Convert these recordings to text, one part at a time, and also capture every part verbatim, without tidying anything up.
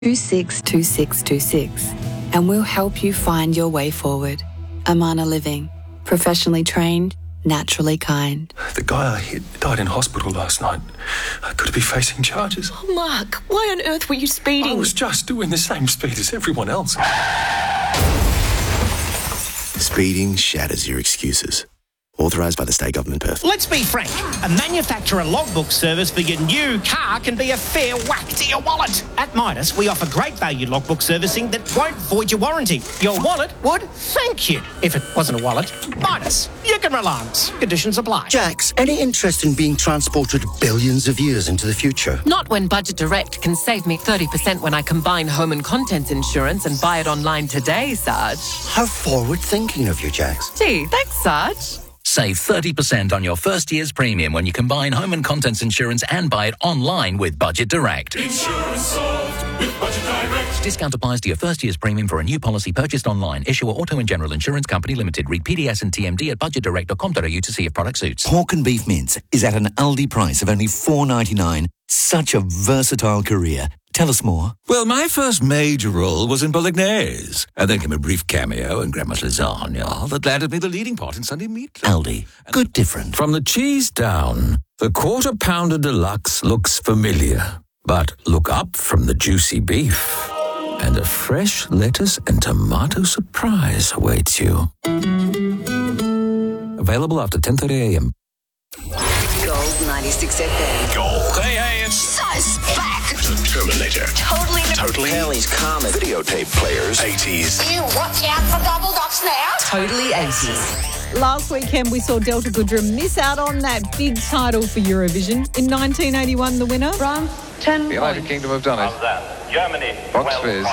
two six two six two six and we'll help you find your way forward. Amana Living. Professionally trained, naturally kind. The guy I hit died in hospital last night. Could he be facing charges? Oh, Mark, why on earth were you speeding? I was just doing the same speed as everyone else. Speeding shatters your excuses. Authorised by the State Government, Perth. Let's be frank. A manufacturer logbook service for your new car can be a fair whack to your wallet. At Midas, we offer great value logbook servicing that won't void your warranty. Your wallet would thank you. If it wasn't a wallet, Midas. You can rely on us. Conditions apply. Jax, any interest in being transported billions of years into the future? Not when Budget Direct can save me thirty percent when I combine home and contents insurance and buy it online today, Sarge. How forward-thinking of you, Jax. Gee, thanks, Sarge. Save thirty percent on your first year's premium when you combine home and contents insurance and buy it online with Budget Direct. Insurance solved with Budget Direct. Discount applies to your first year's premium for a new policy purchased online. Issuer Auto and General Insurance Company Limited. Read P D S and T M D at budget direct dot com dot a u to see if product suits. Pork and beef mince is at an Aldi price of only four dollars ninety-nine. Such a versatile career. Tell us more. Well, my first major role was in Bolognese, and then came a brief cameo in Grandma's Lasagna that landed me the leading part in Sunday Meatloaf. Aldi. Good different. From the cheese down, the Quarter Pounder Deluxe looks familiar. But look up from the juicy beef, and a fresh lettuce and tomato surprise awaits you. Available after ten thirty a.m. Gold ninety-six F M. Gold. Hey, hey, it's Sus back. the Terminator. Totally. Totally. Kelly's Comet. Videotape players. eighties. You watch out for double dots now. Totally eighties. Last weekend, we saw Delta Goodrem miss out on that big title for Eurovision. In nineteen eighty-one, the winner, France, ten The United points. Kingdom have done it. Germany, Box Fizz.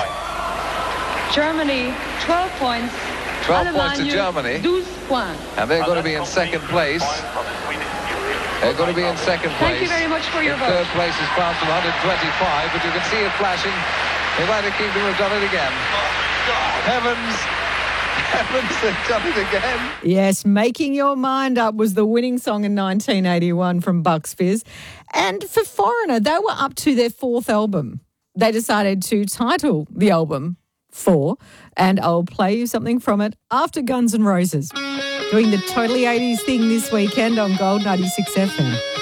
Germany, twelve points. twelve points to Germany. twelve points. And they're going to be in second place. They're going to be in second place. Thank you very much for your in vote. Third place is France with one hundred twenty-five, but you can see it flashing. The United Kingdom have done it again. Heavens. Heavens, they've done it again. Yes, Making Your Mind Up was the winning song in nineteen eighty-one from Bucks Fizz. And for Foreigner, they were up to their fourth album. They decided to title the album Four, and I'll play you something from it after Guns N' Roses. Doing the Totally eighties thing this weekend on Gold ninety-six F M.